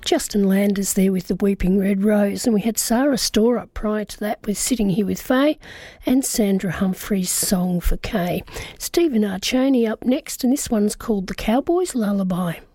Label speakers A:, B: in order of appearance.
A: Justin Landers there with the Weeping Red Rose, and we had Sarah Storr up prior to that with Sitting Here with Faye, and Sandra Humphrey's Song for Kay. Stephen Archaney up next, and this one's called The Cowboy's Lullaby.